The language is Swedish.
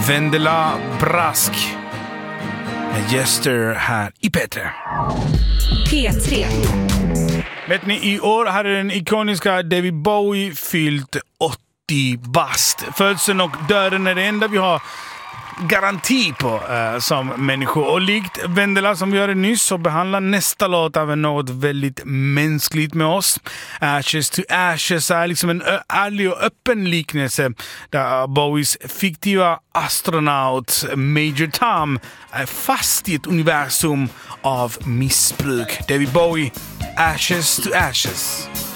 Vendela Brask med Jester här i P3. P3. Vet ni, i år hade den ikoniska David Bowie fyllt 80 bast. Födseln och döden är det enda vi har garanti på som människor. Och likt Vendela som vi hörde nyss så behandlar nästa låt av något väldigt mänskligt med oss. Ashes to Ashes är liksom en ärlig och öppen liknelse där Bowies fiktiva astronaut Major Tom är fast i ett universum av missbruk. David Bowie, Ashes to Ashes.